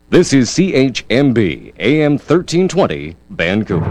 This is CHMB AM 1320 Vancouver.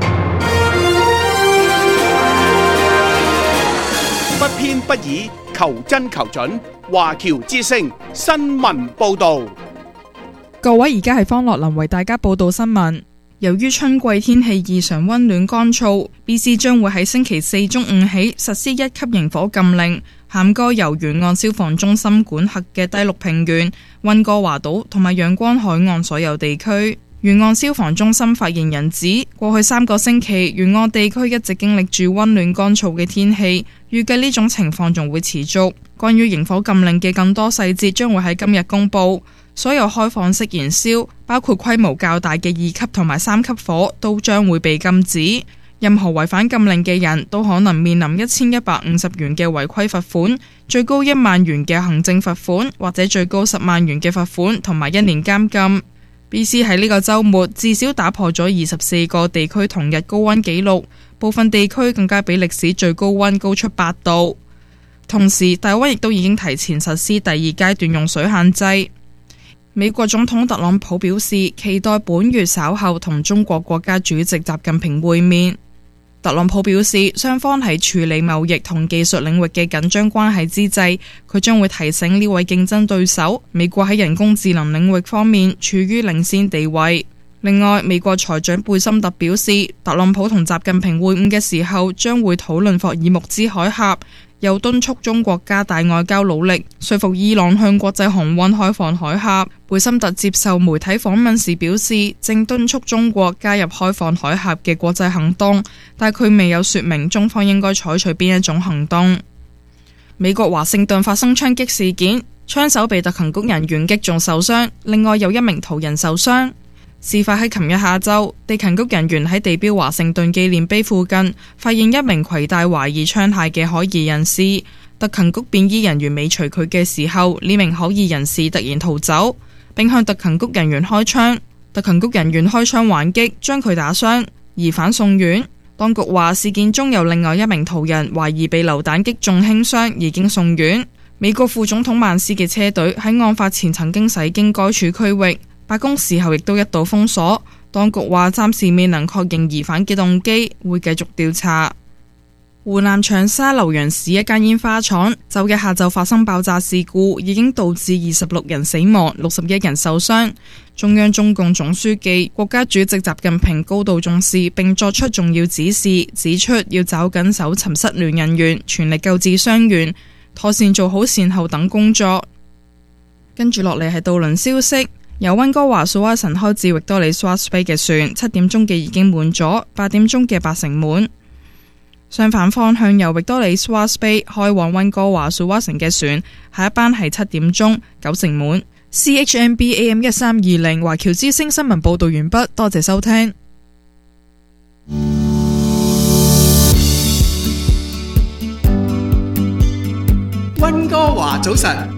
不偏不倚，求真求準。華僑之聲新聞報導。 各位，而家係方樂林為大家報道新聞。由於春季天氣異常溫暖乾燥 ，BC 將會喺星期四中午起實施1級營火禁令，涵蓋由沿岸消防中心管轄嘅低陸平原、溫哥華島同埋陽光海岸所有地區。沿岸消防中心發言人指，過去3個星期，沿岸地區一直經歷住溫暖乾燥嘅天氣，預計呢種情況仲會持續。關於營火禁令嘅更多細節將會喺今日公佈。所有開放式燃燒，包括規模較大嘅2級同埋3級火，都將會被禁止。任何違反禁令嘅人都可能面臨1150元嘅違規罰款，最高1萬元嘅行政罰款，或者最高10萬元嘅罰款同埋1年監禁。BC 喺呢個週末至少打破咗24個地區同日高溫紀錄，部分地區更加比歷史最高溫高出8度。同時，大溫亦都已經提前實施第2階段用水限制。美國總統特朗普表示，期待本月稍後同中國國家主席習近平會面。特朗普表示，雙方喺處理貿易同技術領域嘅緊張關係之際，佢將會提醒呢位競爭對手，美國喺人工智能領域方面處於領先地位。另外，美國財長貝森特表示，特朗普同習近平會晤嘅時候將會討論霍爾木茲海峽，又敦促中國加大外交努力，說服伊朗向國際航運開放海峽。貝森特接受媒體訪問時表示，正敦促中國加入開放海峽嘅國際行動，但佢未有說明中方應該採取邊一種行動。美國華盛頓發生槍擊事件，槍手被特勤局人員擊中受傷，另外有1名途人受傷。事發喺琴日下晝，地勤局人員喺地標華盛頓紀念碑附近發現1名攜帶懷疑槍械嘅可疑人士。特勤局便衣人員尾隨佢嘅時候，呢名可疑人士突然逃走，並向特勤局人員開槍。特勤局人員開槍還擊，將佢打傷，疑犯送院。當局話事件中有另外1名途人懷疑被流彈擊中輕傷，已經送院。美國副總統曼斯嘅車隊喺案發前曾經駛經該處區域。罷工時候亦都一度封鎖，當局話暫時未能確認疑犯嘅動機，會繼續調查。湖南長沙瀏陽市一間煙花廠周日下晝發生爆炸事故，已經導致26人死亡，61人受傷。中央中共總書記、國家主席習近平高度重視並作出重要指示，指出要抓緊搜尋失聯人員，全力救治傷員，妥善做好善後等工作。跟住落嚟係渡輪消息。由溫哥華蘇瓦神開至域多利斯瓦斯貝嘅船，7點鐘嘅已經滿咗，8點鐘嘅8成滿。相反方向由域多利斯瓦斯貝開往溫哥華蘇瓦城嘅船，下一班係7點鐘，9成滿。CHMB AM 1320華僑之聲新聞報道完畢，多謝收聽。 溫哥華早晨。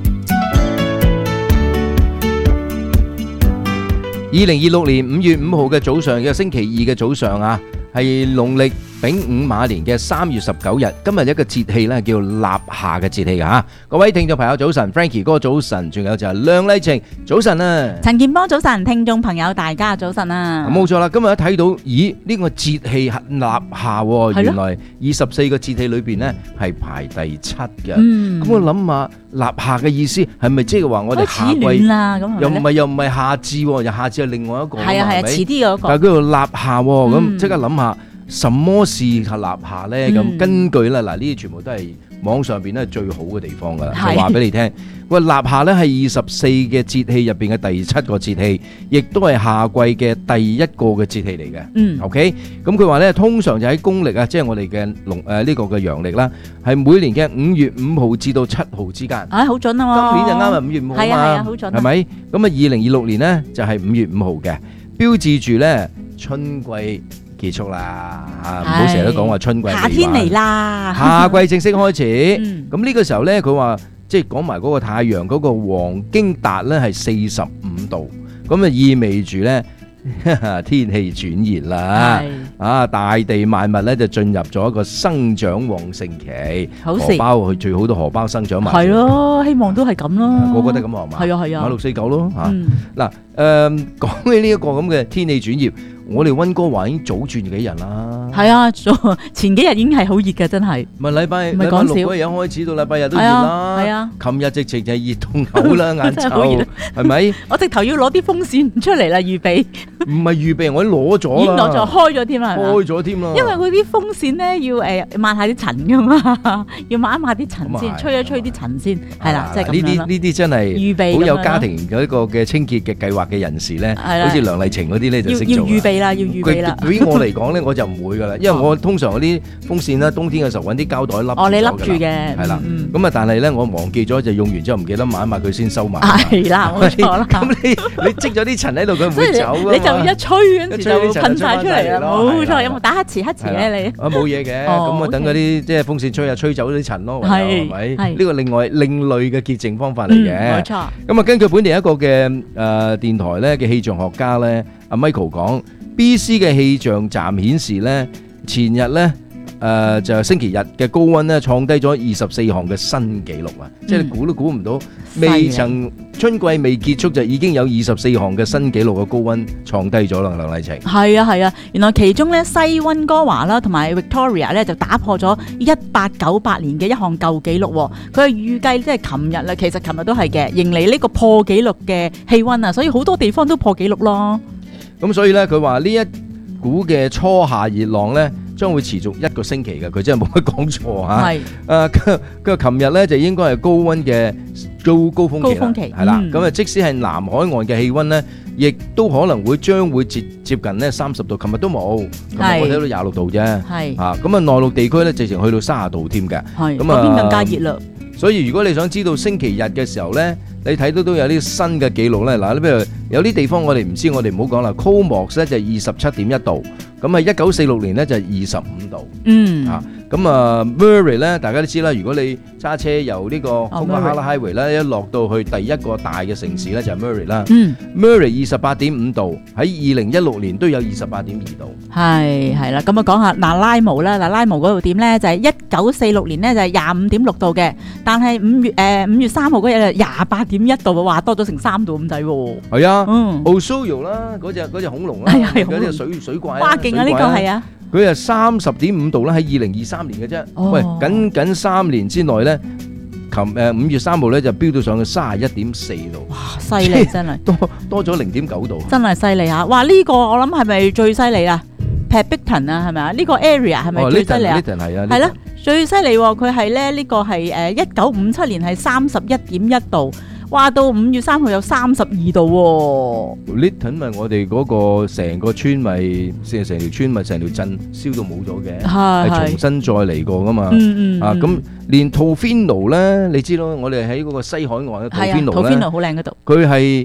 2026年5月5號嘅早上嘅星期二嘅早上啊，係農曆丙午馬年嘅3月19日，今日一個節氣咧叫立夏嘅節氣啊！各位聽眾朋友早晨 ，Frankie 哥早晨，仲有就係梁麗晴早晨啊！ 陳健波早晨，聽眾朋友大家早晨啊！ 冇錯啦，今日一睇到，咦呢個節氣係立夏喎，原來24個節氣裏邊呢係排第7嘅。咁我諗下立夏嘅意思係咪即係話我哋夏季啦？咁又唔係夏至，又夏至係另外一個， 係啊，遲啲嗰個。 但係叫做立夏喎，咁即刻諗下。什麼是立夏呢？咁根據啦，嗱呢啲全部都係網上邊咧最好嘅地方噶啦，就話俾你聽。喂，立夏咧係24嘅節氣入邊嘅第7個節氣，亦都係夏季嘅第一個嘅節氣嚟嘅。OK， 咁佢話咧通常就喺公曆啊，即係我哋嘅呢個嘅陽曆啦，係每年嘅5月5號至到7號之間。 好準啊！ 今年就啱係5月5號啊嘛。係啊，好準。係咪？咁啊，2026年呢就係5月5號嘅，標誌住咧春季結束啦，唔好成日都講話春季。 夏天嚟啦， 夏季正式開始。咁呢個時候呢，佢話即係講埋嗰個太陽嗰個黃經達呢係45度，咁啊意味住呢天氣轉熱啦，大地萬物咧就進入咗一個生長旺盛期，荷包佢最好都荷包生長埋， 係咯，希望都係咁咯， 個個都咁話嘛， 係啊， 馬649咯嚇。嗱講起呢一個咁嘅天氣轉熱，我哋溫哥華已經早轉幾日啦。 係啊，前幾日已經係好熱嘅，真係。 唔係禮拜六嗰日開始到禮拜日都熱啦。係啊，琴日直情就係熱到嘔啦，眼臭，係咪？我直頭要攞啲風扇出嚟啦，預備。唔係預備，我攞咗啦。已經攞咗，開咗添啦，開咗添啦。因為佢啲風扇咧要抹下啲塵噶嘛，要抹一抹啲塵先，吹一吹啲塵先，係啦，即係咁樣咯。呢啲真係預備好有家庭嗰一個嘅清潔嘅計劃嘅人士咧，好似梁麗晴嗰啲咧就識做。要預備啦，要預備啦。對於我嚟講咧，我就唔會噶啦，因為我通常嗰啲風扇咧，冬天嘅時候揾啲膠袋笠。哦，你笠住嘅。係啦，咁啊，但係咧我忘記咗就用完之後唔記得抹一抹佢先收埋。係啦，冇錯啦。咁你積咗啲塵喺度，佢唔會走㗎嘛。你就一吹跟住就噴晒出嚟啦。冇錯，有冇打乞嗤咧你？啊冇嘢嘅，咁啊等嗰啲即係風扇吹啊吹走啲塵咯，係咪？呢個另類嘅潔淨方法嚟嘅。冇錯。咁啊，根據本地一個嘅電台咧嘅氣象學家咧，阿 Michael 講 ，BC 嘅氣象站顯示咧，前日咧就係星期日嘅高溫咧創低咗24項嘅新紀錄啊！即係你估都估唔到，未曾春季未結束就已經有24項嘅新紀錄嘅高溫創低咗啦，梁麗晴。係啊，原來其中咧西溫哥華啦同埋 Victoria 咧就打破咗1898年嘅一項舊紀錄。佢係預計即係琴日啦，其實琴日都係嘅，迎嚟呢個破紀錄嘅氣溫啊，所以好多地方都破紀錄咯。咁所以咧，佢話呢一股嘅初夏熱浪咧，將會持續1個星期嘅，佢真係冇乜講錯嚇。係，佢話琴日咧就應該係高溫嘅高峰期，係啦。咁啊，即使係南海岸嘅氣溫咧，亦都可能將會接近咧30度。琴日都冇，琴日我睇到26度啫。係啊，咁啊內陸地區咧直情去到30度添嘅。係，咁啊嗰邊更加熱啦。所以如果你想知道星期日嘅時候咧，你睇到都有啲新嘅記錄咧。嗱，你譬如有啲地方我哋唔知，我哋唔好講啦。Comox 咧就27.1度，咁啊1946年咧就25度。啊，咁啊 Murray 咧，大家都知啦。如果你揸車由呢個 Coquihalla Highway 咧一落到去第一個大嘅城市咧就係 Murray 啦。Murray 28.5度，喺2016年都有28.2度。係啦，咁啊講下嗱拉姆啦，嗱拉姆嗰度點咧就係1946年咧就係25.6度嘅，但係5月3號嗰日就28.1度，話多咗成3度咁滯喎。係啊，Osoyo 啦，嗰隻恐龍啦，嗰隻水怪。哇，勁啊！呢個係啊。佢係30.5度啦，喺2023年嘅啫。喂，僅3年之內咧，5月3號咧就飆到上去31.4度。哇，犀利真係，多咗0.9度。真係犀利嚇！哇，呢個我諗係咪最犀利啊 ？Pebbiton 啊，係咪啊？呢個 area 係咪最犀利啊？係啦，最犀利喎！佢係咧呢個係1957年係31.1度。話到5月3號有32度喎。Lytton 咪我哋嗰個成個村咪成條村咪成條鎮燒到冇咗嘅，係重新再嚟過噶嘛。啊咁連 Tofino 咧，你知咯，我哋喺嗰個西海岸嘅 Tofino 咧，好靚嗰度。佢係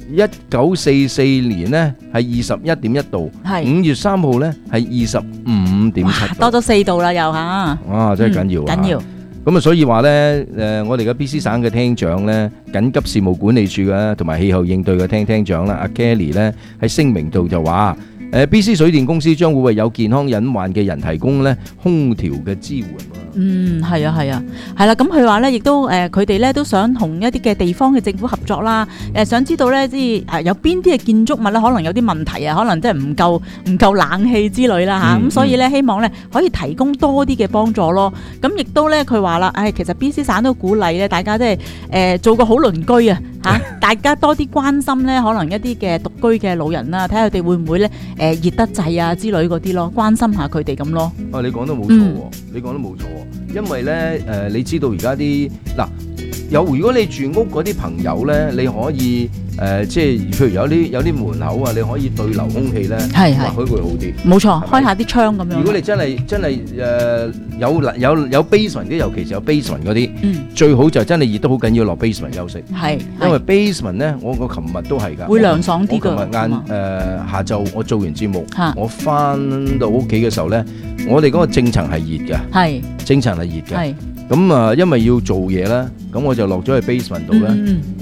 1944年咧係21.1度，5月3號咧係25.7度，多咗4度啦又嚇。哇！真係緊要啊！緊要。咁啊，所以話咧，我哋嘅 BC 省嘅廳長咧，緊急事務管理處嘅同埋氣候應對嘅廳長啦，阿 Kelly 咧喺聲明度就話，BC 水電公司將會為有健康隱患嘅人提供咧空調嘅支援。係啊，係啦。咁佢話咧，亦都佢哋咧都想同一啲嘅地方嘅政府合作啦。想知道咧，即係有邊啲嘅建築物咧，可能有啲問題啊，可能即係唔夠冷氣之類啦嚇。咁所以咧，希望咧可以提供多啲嘅幫助咯。咁亦都咧，佢話啦，其實 BC 省都鼓勵咧，大家即係做個好鄰居啊嚇，大家多啲關心咧，可能一啲嘅獨居嘅老人啦，睇下佢哋會唔會咧熱得滯啊之類嗰啲咯，關心下佢哋咁咯。你講得冇錯喎，你講得冇錯喎，因為咧你知道而家啲嗱如果你住屋嗰啲朋友咧，你可以即係譬如有啲門口啊，你可以對流空氣咧，或許會好啲。冇錯，開下啲窗咁樣。如果你真係有 basement 啲，尤其是有 basement 嗰啲，最好就真係熱得好緊要落 basement 休息。係，因為 basement 咧，我琴日都係㗎。會涼爽啲㗎。我琴日下晝我做完節目，我翻到屋企嘅時候咧，我哋嗰個正層係熱㗎。係，正層係熱嘅。係。咁因為要做嘢啦，咁我就落咗去 basement 度啦。到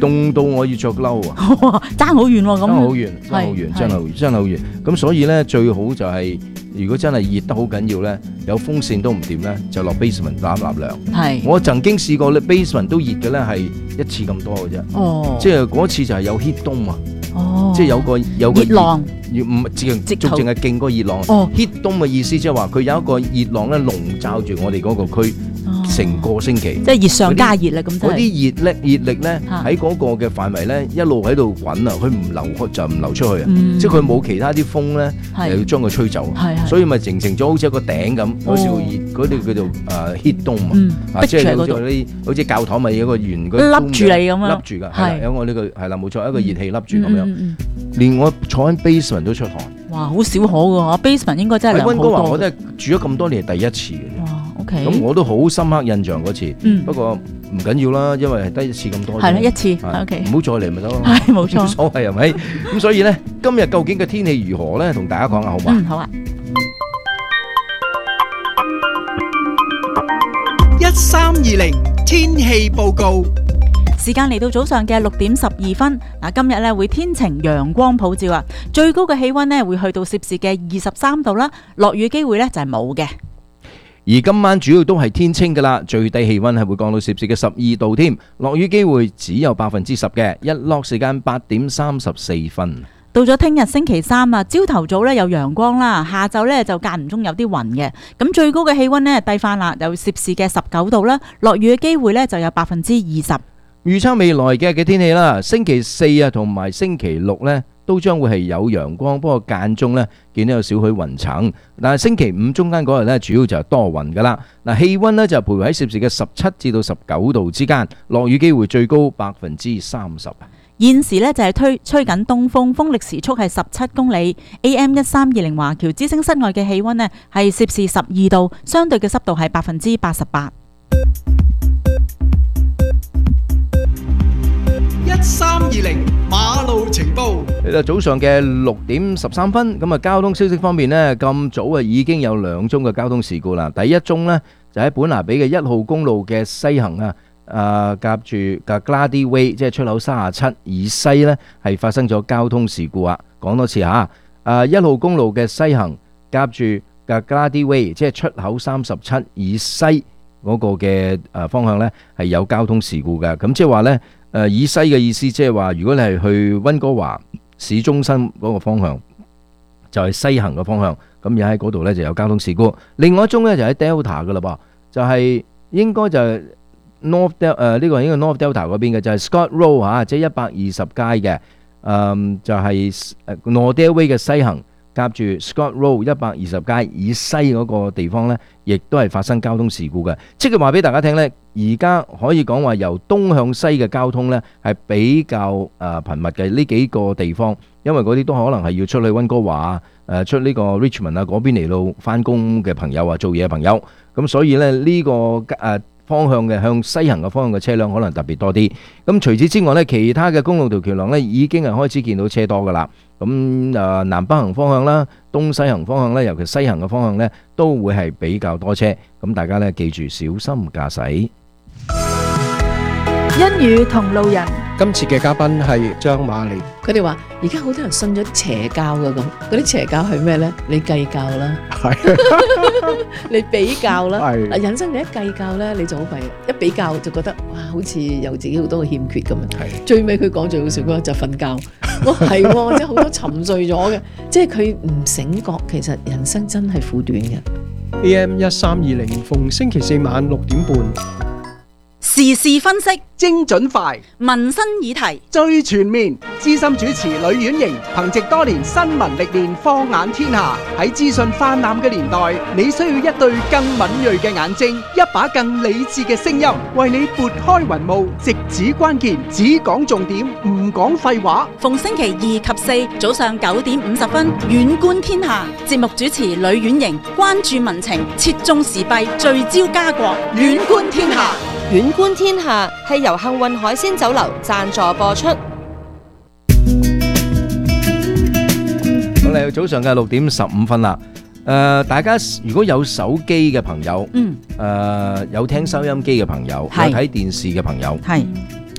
凍到我要着褸啊！ 爭好遠喎，咁爭好遠，真係好遠。咁所以咧，最好就係如果真係熱得好緊要咧，有風扇都唔掂咧，就落 basement 攬涼。 係， 我曾經試過咧 basement 都熱嘅咧，係一次咁多嘅啫。 哦， 即係嗰次就係有 heat dome 啊！ 哦， 即係有個熱浪， 唔直仲淨係勁過熱浪。 哦 heat dome 嘅意思即係話佢有一個熱浪咧籠罩住我哋嗰個區。成個星期， 即係熱上加熱啦，咁嗰啲熱力咧喺嗰個嘅範圍咧一路喺度滾啊，佢唔流就唔流出去啊，即係佢冇其他啲風咧又要將佢吹走，所以咪形成咗好似一個頂咁，嗰時嗰啲叫做heat dome 啊，即係好似教堂咪有個圓嗰笠住你咁樣， 笠住㗎，係有我呢個係啦冇錯，一個熱氣笠住咁樣，連我坐喺 basement 都出汗。哇， 好少可㗎，basement 應該真係涼好多。喺溫哥華我都係住咗咁多年第一次嘅。 咁我都好深刻印象嗰次，不過唔緊要啦，因為係得一次咁多。 係啦，一次，OK， 唔好再嚟咪得咯。 係冇錯， 冇所謂係咪？咁所以咧，今日究竟嘅天氣如何咧？同大家講下好嘛？ 好啊。 1320天氣報告。 時間嚟到早上嘅6:12。嗱，今日咧會天晴陽光普照啊，最高嘅氣溫咧會去到攝氏嘅23度啦，落雨機會咧就係冇嘅。 而今晚主要都係天清噶啦，最低氣溫係會降到攝氏嘅12度添，落雨機會只有10%嘅，日落時間8:34。 到咗聽日星期三啊，朝頭早咧有陽光啦，下晝咧就間唔中有啲雲嘅，咁最高嘅氣溫咧低翻啦，有攝氏嘅19度啦，落雨嘅機會咧就有20%。 預測未來嘅天氣啦，星期四啊同埋星期六咧，都將會係有陽光，不過間中咧見到有少許雲層。但係星期五中間嗰日咧，主要就係多雲噶啦。嗱，氣溫咧就徘徊喺攝氏嘅17至到19度之間，落雨機會最高30%。 現時咧就係吹緊東風，風力時速係17公里。AM1320華僑之聲室外嘅氣溫呢係攝氏12度，相對嘅濕度係88%。 1320馬路情報。 嚟到早上嘅6:13，咁啊交通消息方面呢，咁早啊已經有2宗嘅交通事故啦。第一宗呢，就喺本拿比嘅1號公路嘅西行啊，夾住嘅 Glady Way， 即係出口37以西呢，係發生咗交通事故啊。講多次嚇，1號公路嘅西行夾住嘅 Glady Way， 即係出口37以西嗰個嘅方向呢，係有交通事故嘅。咁即係話呢。以西嘅意思，即係話，如果你係去溫哥華市中心嗰個方向，就係西行嘅方向，咁而喺嗰度呢就有交通事故。另外一宗呢就喺 Delta 嘅啦噃，就係應該就係 North Delta 呢個應該 North Delta 嗰邊嘅，就係 Scott Road 嚇，即係120街嘅，就係 Nordale Way 嘅西行。夾住 Scott Road 120街以西嗰個地方呢，亦都係發生交通事故嘅。即係話俾大家聽呢，而家可以講話由東向西嘅交通呢係比較頻密嘅呢幾個地方，因為嗰啲都可能係要出去溫哥華出呢個 Richmond 嗰邊嚟到返工嘅朋友做嘢嘅朋友，咁所以呢，呢個方向嘅向西行嘅方向嘅車輛可能特別多啲。咁除此之外呢，其他嘅公路條橋梁呢已經係開始見到車多噶啦。咁南北行方向啦，東西行方向呢，尤其西行嘅方向呢，都會係比較多車。咁大家呢，記住小心駕駛。 恩雨同路人， 今次嘅嘉賓係張瑪莉。 佢哋話而家好多人信咗邪教㗎，咁嗰啲邪教係咩呢？你計較啦，你比較啦，人生你一計較呢，你就好弊，一比較就覺得哇，好似有自己好多嘅欠缺咁啊！最尾佢講最好笑嗰個就瞓覺，我係即係好多沉睡咗嘅，即係佢唔醒覺，其實人生真係苦短嘅。 AM1320逢星期四晚6點半。 時事分析， 精準快， 民生議題最全面。資深主持呂婉瑩憑藉多年新聞歷練，放眼天下。喺資訊泛濫嘅年代，你需要一對更敏銳嘅眼睛，一把更理智嘅聲音，為你撥開雲霧，直指關鍵，只講重點，唔講廢話。 逢星期2及4早上9:50，遠觀天下。節目主持呂婉瑩關注民情，切中時弊，聚焦家國，遠觀天下。 遠觀天下係由幸運海鮮酒樓贊助播出。 好，嚟到早上嘅6:15啦。大家如果有手機嘅朋友，有聽收音機嘅朋友，有睇電視嘅朋友，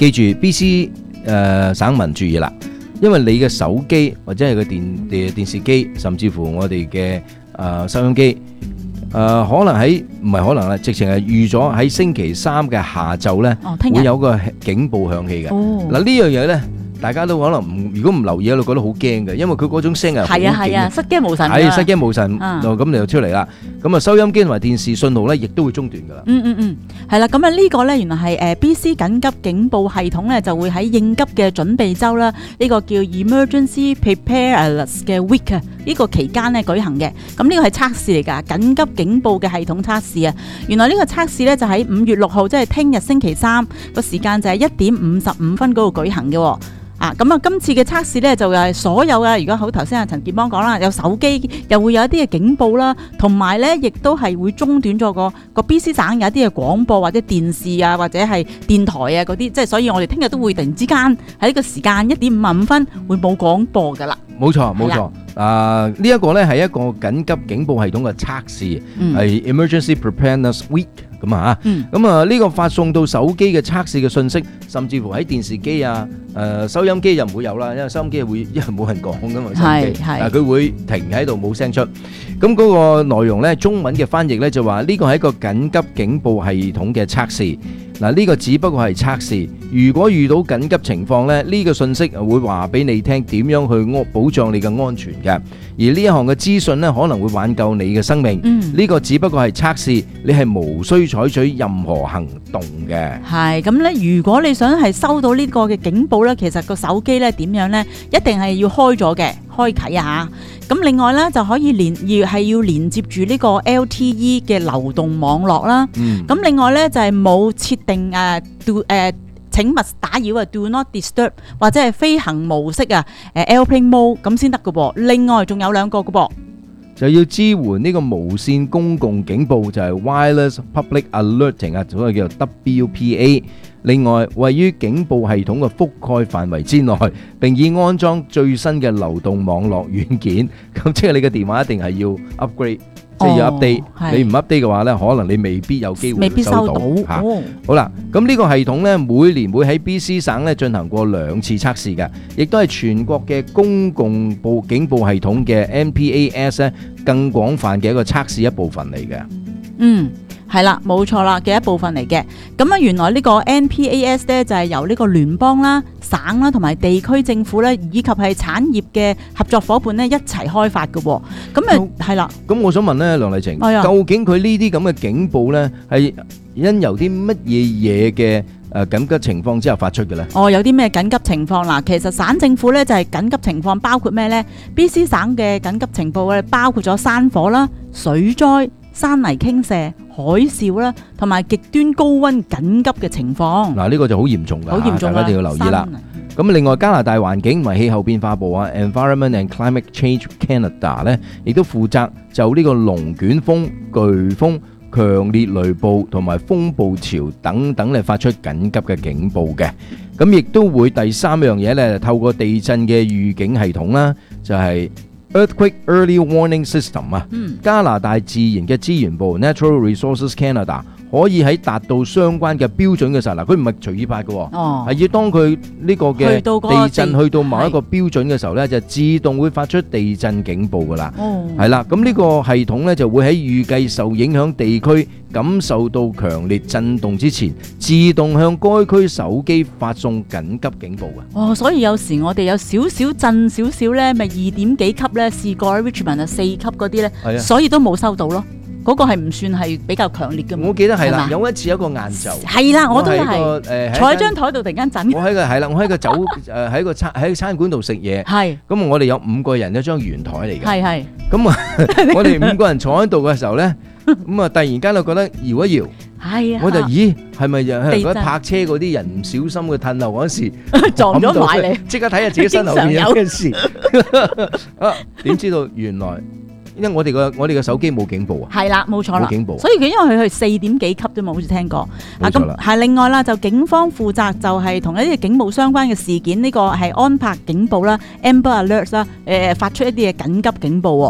記住 BC 省民注意啦，因為你嘅手機或者係個電視機，甚至乎我哋嘅收音機，可能唔係可能啦，直情係預咗喺星期三嘅下晝咧，會有個警報響起嘅。嗱呢樣嘢咧，大家都可能如果唔留意咧，覺得好驚嘅，因為佢嗰種聲係好勁嘅， 係啊，失驚無神， 係失驚無神，咁你就出嚟啦。咁啊，收音機同埋電視信號咧，亦都會中斷噶啦。 係啦，咁啊呢個咧原來係BC 緊急警報系統咧，就會喺應急嘅準備週啦，呢個叫 Emergency Preparedness 嘅 Week 啊，呢個期間咧舉行嘅。咁呢個係測試嚟㗎，緊急警報嘅系統測試啊。原來呢個測試咧就喺5月6號，即係聽日星期三個時間就係1:55嗰度舉行嘅。咁啊，今次嘅測試咧就係所有嘅，如果好頭先阿陳健邦講啦，有手機又會有一啲嘅警報啦，同埋咧亦都係會中斷咗個 BC 省有一啲嘅廣播或者電視啊或者係電台啊嗰啲，即係所以我哋聽日都會突然之間喺呢個時間1:55會冇廣播噶啦。 冇錯。呢一個咧係一個緊急警報系統嘅測試，係 Emergency Preparedness Week 咁啊。咁啊呢個發送到手機嘅測試嘅信息，甚至乎喺電視機啊、收音機就唔會有啦，因為收音機會因為冇人講噶嘛，收音機佢會停喺度冇聲出。咁嗰個內容咧，中文嘅翻譯咧就話呢個係一個緊急警報系統嘅測試。嗱，呢個只不過係測試，如果遇到緊急情況咧，呢個信息會話俾你聽點樣去保障你嘅安全嘅。而呢一項嘅資訊咧，可能會挽救你嘅生命。呢個只不過係測試，你係無需採取任何行動嘅。係咁咧，如果你想係收到呢個嘅警報咧，其實個手機咧點樣咧，一定係要開咗嘅，開啟啊嚇。咁另外咧就可以要連接住呢個 LTE 嘅流動網絡啦。咁另外咧就係冇設定請勿打擾啊 ，Do not disturb 或者係飛行模式啊，Airplane mode 咁先得嘅噃。另外仲有2個嘅噃， 就要支援呢個無線公共警報，就係 Wireless Public Alerting 啊，所謂叫做 WPA。另外，位於警報系統嘅覆蓋範圍之內，並已安裝最新嘅流動網絡軟件。咁即係你嘅電話一定係要 upgrade。即係要 update，你唔 update 嘅話咧，可能你未必有機會收到嚇。好啦，咁呢個系統咧，每年會喺 BC 省咧進行過2次測試嘅，亦都係全國嘅公共警報系統嘅 NPAS 咧更廣泛嘅一個測試一部分嚟嘅。 係啦，冇錯啦嘅一部分嚟嘅。咁啊，原來呢個 NPAS 咧就係由呢個聯邦啦、省啦同埋地區政府咧，以及係產業嘅合作夥伴咧一齊開發嘅。咁啊係啦。咁我想問咧，梁麗晴，究竟佢呢啲咁嘅警報咧係因由啲乜嘢嘅緊急情況之後發出嘅咧？ 有啲咩緊急情況啦？其實省政府咧就係緊急情況包括咩咧 ？BC 省嘅緊急情報咧包括咗山火啦、水災、山泥傾瀉、海嘯啦，同埋極端高溫緊急嘅情況。 嗱，呢個就好嚴重㗎，好嚴重，大家一定要留意啦。咁另外加拿大環境同埋氣候變化部啊 ，Environment and Climate Change Canada 咧，亦都負責就呢個龍捲風、颶風、強烈雷暴同埋風暴潮等等咧發出緊急嘅警報嘅。咁亦都會第3樣嘢咧，透過地震嘅預警系統啦，就係Earthquake Early Warning System 啊，加拿大自然嘅資源部 Natural Resources Canada 可以喺達到相關嘅標準嘅時候，嗱佢唔係隨意發嘅，係要當佢呢個嘅地震去到某一個標準嘅時候咧，就自動會發出地震警報噶啦，係啦，咁呢個系統咧就會喺預計受影響地區感受到強烈震動之前，自動向該區手機發送緊急警報嘅。 所以有時我哋有少少震少少咧，咪2點幾級咧，試過 Richmond 啊4級嗰啲咧，所以都冇收到咯。嗰個係唔算係比較強烈嘅。我記得係啦，有一次一個晏晝， 係啦，我都係坐喺張台度突然間震。 我喺個喺餐館度食嘢， 係咁我哋有5個人一張圓台嚟嘅， 係咁啊，我哋5個人坐喺度嘅時候咧，咁啊突然間就覺得搖一搖， 係啊， 我就咦係咪又係嗰泊車嗰啲人唔小心嘅褪後嗰時撞咗埋嚟， 即刻睇下自己身後面有件事啊？點知道原來？因為我哋嘅手機冇警報啊， 係啦，冇錯啦， 冇警報， 所以佢因為佢係4點幾級啫嘛，好似聽過。 冇錯啦。 係另外啦，就警方負責就係同一啲警務相關嘅事件，呢個係安柏警報啦 ，Amber Alert 啦，發出一啲嘅緊急警報。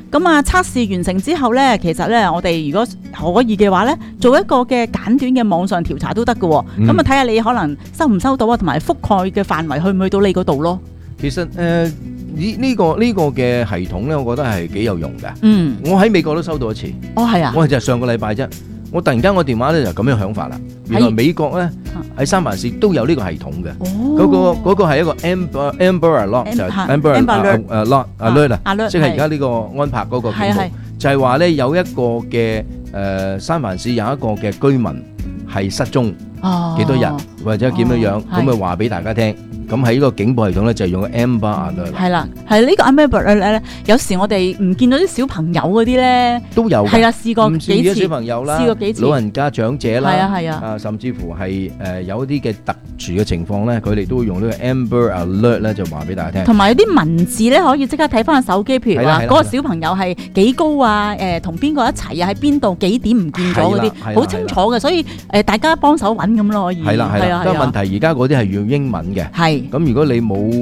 咁啊，測試完成之後咧，其實咧我哋如果可以嘅話咧，做一個嘅簡短嘅網上調查都得嘅。咁啊，睇下你可能收唔收到啊，同埋覆蓋嘅範圍去唔去到你嗰度咯。 其實呢個嘅系統咧，我覺得係幾有用嘅。我喺美國都收到一次。 哦，係啊。 我係就係上個禮拜啫。我突然間我電話咧就咁樣響發啦。原來美國咧喺三藩市都有呢個系統嘅。嗰個係一個 Amber Alert 就係 Amber Alert 即係而家呢個安柏嗰個警報，就係話咧有一個嘅三藩市有一個嘅居民係失蹤幾多日或者點樣，咁咪話俾大家聽。咁喺呢個警報系統咧，就係用個 Amber Alert。 係啦，係呢個 Amber Alert 咧，有時我哋唔見到啲小朋友嗰啲咧，都有。係啦，試過幾次。小朋友啦，試過幾次。老人家長者啦，係啊，甚至乎係有一啲嘅特殊嘅情況咧，佢哋都會用呢個 Amber Alert 咧，就話俾大家聽。同埋有啲文字咧，可以即刻睇翻個手機，譬如話嗰個小朋友係幾高啊，同邊個一齊啊，喺邊度幾點唔見咗嗰啲，好清楚嘅。所以大家幫手揾咁咯，可以。係啦。但係問題而家嗰啲係用英文嘅。係。咁如果你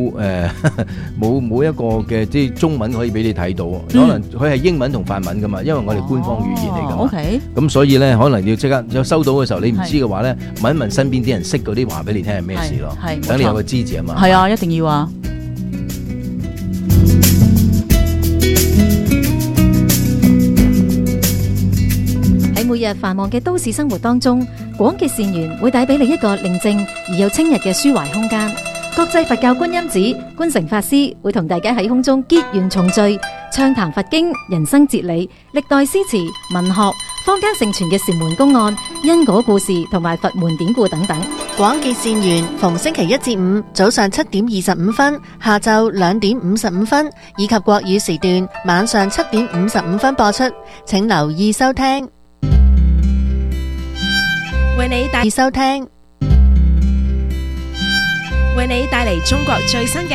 冇一個嘅即係中文可以俾你睇到，可能佢係英文同法文噶嘛，因為我哋官方語言嚟噶嘛。OK。咁所以咧，可能要即刻有收到嘅時候，你唔知嘅話咧，問一問身邊啲人識嗰啲，話俾你聽係咩事咯。係。等你有個支持啊嘛。係啊，一定要啊。 喺每日繁忙嘅都市生活當中，廣結善緣會帶俾你一個寧靜而又清逸嘅抒懷空間。國際佛教觀音寺觀誠法師會同大家喺空中結緣重聚，暢談佛經、人生哲理、歷代詩詞、文學、坊間盛傳嘅禪門公案、因果故事同埋佛門典故等等。 廣結善緣逢星期一至五早上7點25分、下晝2點55分，以及國語時段晚上7點55分播出，請留意收聽。為你帶嚟中國最新嘅